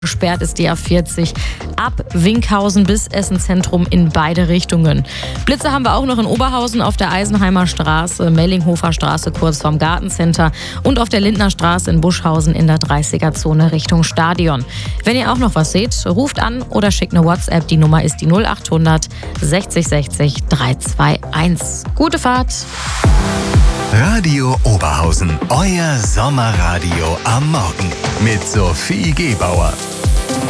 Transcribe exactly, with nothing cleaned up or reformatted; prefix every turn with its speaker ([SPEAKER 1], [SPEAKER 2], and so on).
[SPEAKER 1] Gesperrt ist die A vierzig ab Winkhausen bis Essen-Zentrum in beide Richtungen. Blitze haben wir auch noch in Oberhausen auf der Eisenheimer Straße, Mellinghofer Straße kurz vorm Gartencenter und auf der Lindner Straße in Buschhausen in der dreißiger-Zone Richtung Stadion. Wenn ihr auch noch was seht, ruft an oder schickt eine WhatsApp. Die Nummer ist die null acht hundert sechzig sechzig dreihunderteinundzwanzig. Gute Fahrt!
[SPEAKER 2] Radio Oberhausen, euer Sommerradio am Morgen mit Sophie Gebauer.